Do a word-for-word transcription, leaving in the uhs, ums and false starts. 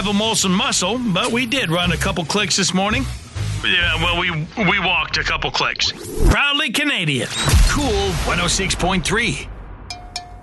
a Molson muscle, but we did run a couple clicks this morning. Yeah, well, we we walked a couple clicks. Proudly Canadian. Cool one oh six point three.